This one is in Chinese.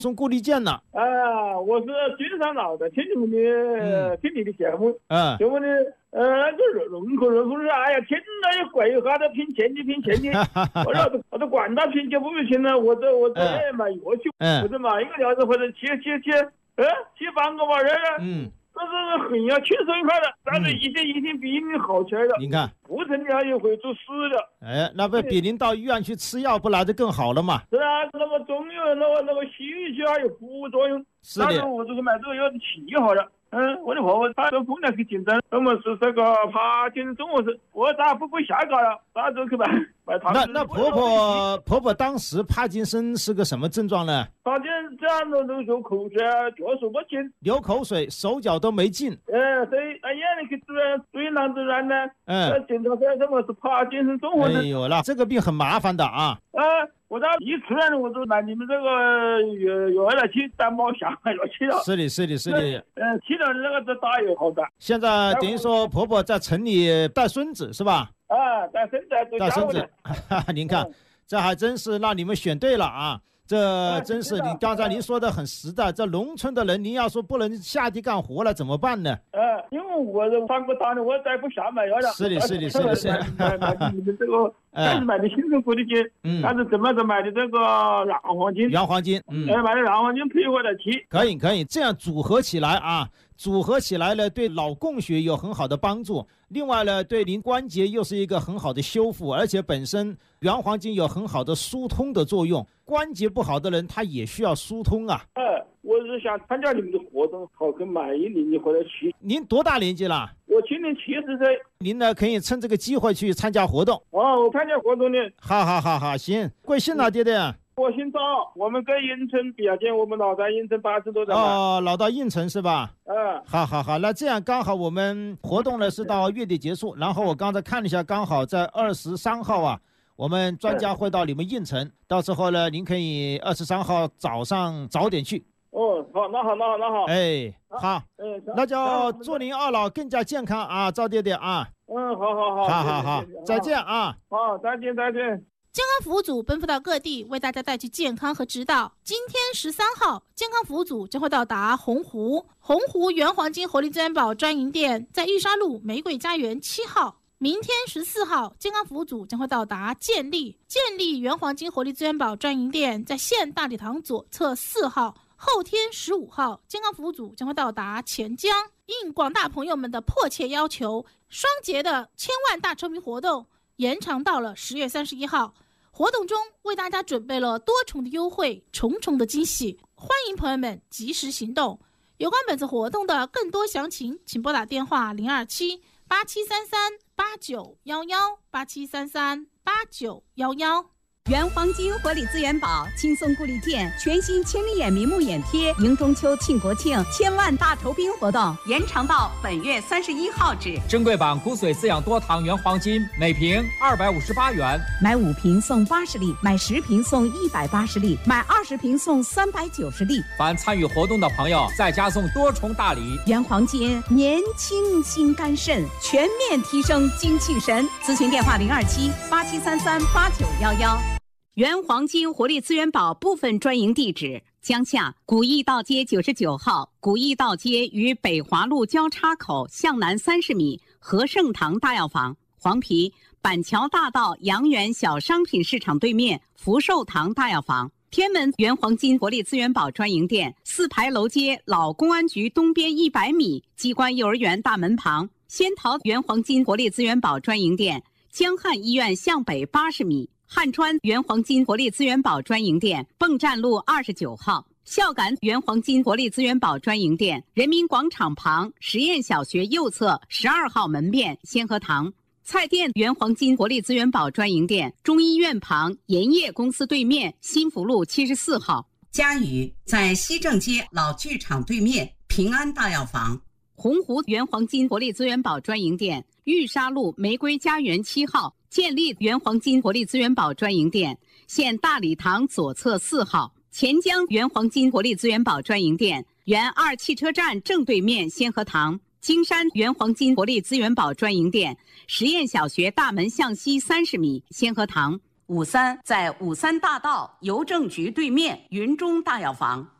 送顾立健呢。 我是经常老的听你们的，听你的节目。节目的那个人口人说是，哎呀，听了也贵，哈都拼钱的。我都管他拼就不拼了，我这买药去，或者买一个料子，或者去帮个玩意儿。这是很要轻松一块的，但是一天比一天好起来了。 你看， 不成的也会出事的。 那不比您到医院去吃药不来的更好了嘛？ 是啊，那个中药那个西医还有副作用。 是的。 但是我这个买这个药是气好了。我的婆婆她跟姑娘去竞争，我们是这个帕金森综合症，我咋不下岗了？咋就去买汤？ 那婆婆当时帕金森是个什么症状呢？ 帕金这样的流口水，脚手不进， 流口水，手脚都没劲。 对，眼里去追囊自然呢。检查出来什么是帕金森综合症。 哎呦，那这个病很麻烦的啊。 我这一出来我就买你们这个药来去担保下来了去了。 是的。 去了那个打有好的。 现在等于说婆婆在城里带孙子是吧？ 带孙子。 您看，这还真是让你们选对了啊！这真是您刚才您说的很实在。这农村的人，您要说不能下地干活了，怎么办呢？ 因为我当过大的，我再不下买药了。 是的。 买你们这个，开始买的新生活的金，但是怎么着买的这个蓝黄金。买的蓝黄金配合的去。 可以，这样组合起来啊。组合起来呢，对脑供血有很好的帮助。另外呢，对您关节又是一个很好的修复，而且本身原黄金有很好的疏通的作用。关节不好的人，他也需要疏通啊。 我是想参加你们的活动，好跟买一年或者去。 您多大年纪了？ 我今年70岁。 您呢，可以趁这个机会去参加活动。 我参加活动呢。 好，行。贵姓啊，爹爹？ 我姓赵，我们跟应城比较近，我们老在应城80多的。 老到应城是吧？好，那这样刚好我们活动呢是到月底结束，然后我刚才看了一下，刚好在23号啊，我们专家会到你们应城，到时候呢，您可以23号早上早点去。 好，那好。 好，那就祝您二老更加健康啊，赵爹爹啊。好，再见啊。 好，再见。 健康服务组奔赴到各地，为大家带去健康和指导。今天13号，健康服务组将会到达洪湖原黄金活力资源宝专营店，在玉沙路玫瑰家园7号。明天14号，健康服务组将会到达建立原黄金活力资源宝专营店，在县大礼堂左侧4号。后天15号，健康服务组将会到达钱江。应广大朋友们的迫切要求，双节的1000万大抽名活动延长到了10月31号。活动中为大家准备了多重的优惠，重重的惊喜，欢迎朋友们及时行动。有关本次活动的更多详情，请拨打电话027-8733-8911，8733-8911。 原黄金活力资源宝轻松顾立健全新千里眼明目眼贴迎中秋庆国庆1000万大酬宾活动延长到本月31号止。 珍贵版骨髓饲养多糖原黄金每瓶258元， 买5瓶送80粒，买10瓶送180粒，买20瓶送390粒。 凡参与活动的朋友再加送多重大礼。 原黄金年轻心肝肾，全面提升精气神。咨询电话027-8733-8911。原黄金活力资源宝部分专营地址：江夏古驿道街99号，古驿道街与北华路交叉口向南30米，和盛堂大药房；黄陂板桥大道阳源小商品市场对面，福寿堂大药房；天门原黄金活力资源宝专营店，4牌楼街老公安局东边100米，机关幼儿园大门旁；仙桃原黄金活力资源宝专营店，江汉医院向北80米。汉川原黄金活力资源宝专营店，泵站路29号；孝感原黄金活力资源宝专营店，人民广场旁实验小学右侧12号门面先河堂；菜店原黄金活力资源宝专营店，中医院旁盐业公司对面新福路74号； 嘉宇在西正街老剧场对面平安大药房； 洪湖原黄金活力资源宝专营店，玉沙路玫瑰家园7号；建立原黄金活力资源宝专营店，现大礼堂左侧4号；钱江原黄金活力资源宝专营店，原2汽车站正对面先河堂；金山原黄金活力资源宝专营店，实验小学大门向西30米先河堂； 53在53大道邮政局对面云中大药房。